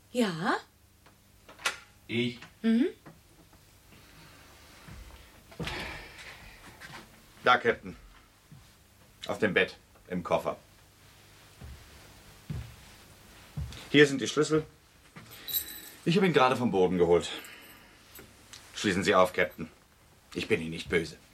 Ja? Ich? Da, Captain. Auf dem Bett, im Koffer. Hier sind die Schlüssel. Ich habe ihn gerade vom Boden geholt. Schließen Sie auf, Captain. Ich bin Ihnen nicht böse.